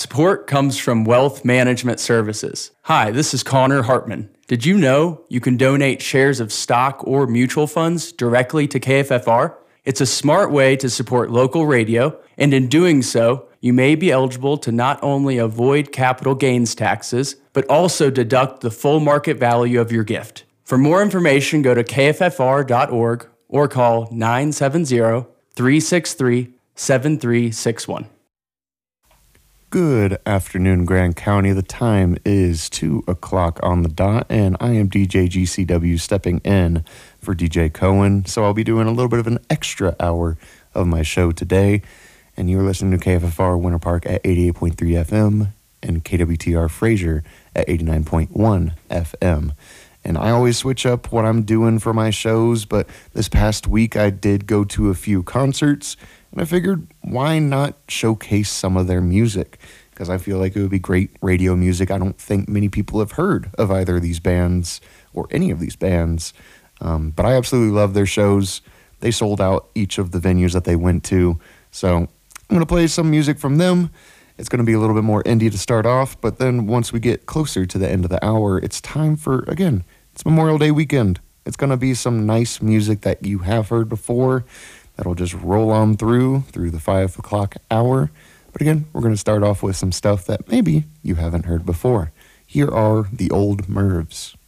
Support comes from Wealth Management Services. Hi, this is Connor Hartman. Did you know you can donate shares of stock or mutual funds directly to KFFR? It's a smart way to support local radio, and in doing so, you may be eligible to not only avoid capital gains taxes, but also deduct the full market value of your gift. For more information, go to kffr.org or call 970-363-7361. Good afternoon, Grand County. The time is 2 o'clock on the dot, and I am DJ GCW stepping in for DJ Cohen. So I'll be doing a little bit of an extra hour of my show today. And you're listening to KFFR Winter Park at 88.3 FM and KWTR Fraser at 89.1 FM. And I always switch up what I'm doing for my shows, but this past week I did go to a few concerts, and I figured why not showcase some of their music? Because I feel like it would be great radio music. I don't think many people have heard of either of these bands or any of these bands, but I absolutely love their shows. They sold out each of the venues that they went to, so I'm going to play some music from them. It's going to be a little bit more indie to start off, but then once we get closer to the end of the hour, it's time for, again, it's Memorial Day weekend. It's going to be some nice music that you have heard before that'll just roll on through the 5 o'clock hour. But again, we're going to start off with some stuff that maybe you haven't heard before. Here are the Old Mervs.